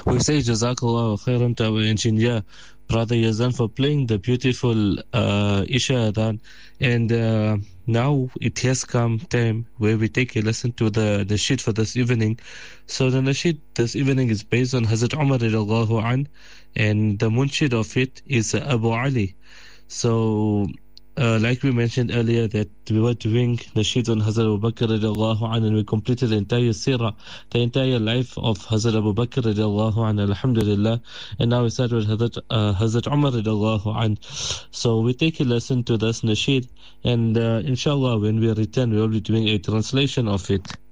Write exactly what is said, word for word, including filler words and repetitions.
We say Jazakallah khairan to our engineer, Brother Yazan, for playing the beautiful uh, Isha Adhan. And uh, now it has come time where we take a listen to the nasheed for this evening. So the nasheed this evening is based on Hazrat Umar radiallahu an, and the munshid of it is Abu Ali. So Uh, like we mentioned earlier that we were doing nasheed on Hazrat Abu Bakr radiallahu anhu, and we completed the entire seerah, the entire life of Hazrat Abu Bakr radiallahu anhu, alhamdulillah. And now we start with Hazrat, uh, Hazrat Umar radiallahu anhu. So we take a lesson to this nasheed, and uh, inshallah when we return we will be doing a translation of it.